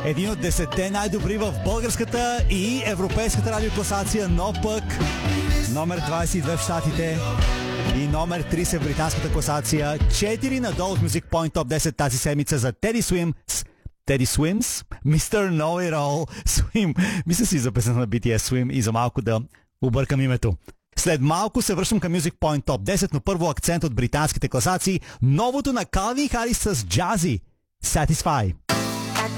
Един от 10 най-добри в българската и европейската радиокласация, но пък номер 22 в щатите и номер 30 в британската класация. 4 надолу в Music Point Top 10 тази седмица за Teddy Swims. Teddy Swims? Mr. Know It All. Swim. Мисля си за песента на BTS Swim и за малко да объркам името. След малко се връщам към Music Point Top 10, но първо акцент от британските класации. Новото на Calvin Harris с Jazzy. Satisfy.